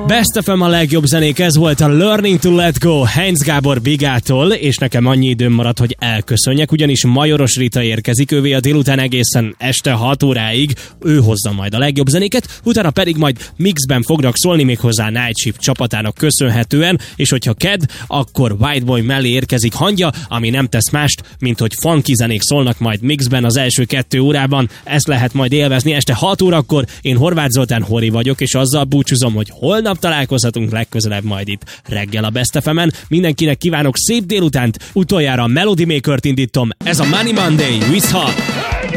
Best FM a legjobb zenék, ez volt a Learning to Let Go Heinz Gábor Bigától, és nekem annyi időm maradt, hogy elköszönjek, ugyanis Majoros Rita érkezik, ővé a délután egészen este 6 óráig, ő hozza majd a legjobb zenéket, utána pedig majd mixben fognak szólni, méghozzá Night Shift csapatának köszönhetően, és hogyha kedd, akkor White Boy mellé érkezik hangja, ami nem tesz mást, mint hogy funky zenék szólnak majd mixben az első 2 órában, ezt lehet majd élvezni este 6 órakor. Én Horváth Zoltán Hori vagyok, és azzal búcsúzom, hogy holnap találkozhatunk legközelebb majd itt reggel a Best FM-en. Mindenkinek kívánok szép délutánt, utoljára a Melody Maker-t indítom, ez a Money Monday, Wiz Ha!